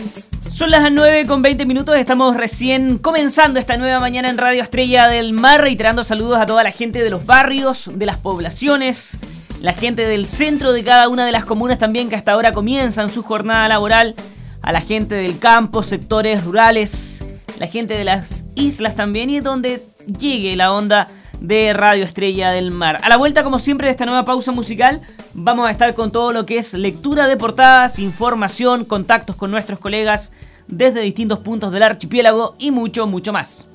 Son las 9:20, estamos recién comenzando esta nueva mañana en Radio Estrella del Mar, reiterando saludos a toda la gente de los barrios, de las poblaciones, la gente del centro de cada una de las comunas también que hasta ahora comienzan su jornada laboral, a la gente del campo, sectores rurales, la gente de las islas también y donde llegue la onda de Radio Estrella del Mar. A la vuelta, como siempre, de esta nueva pausa musical, vamos a estar con todo lo que es lectura de portadas, información, contactos con nuestros colegas desde distintos puntos del archipiélago y mucho, mucho más.